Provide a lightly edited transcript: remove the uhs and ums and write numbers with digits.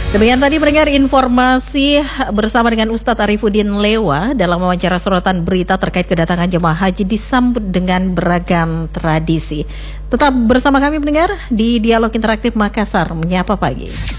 Demikian tadi pendengar informasi bersama dengan Ustadz Arifuddin Lewa dalam wawancara sorotan berita terkait kedatangan jemaah haji disambut dengan beragam tradisi. Tetap bersama kami pendengar di Dialog Interaktif Makassar Menyapa Pagi.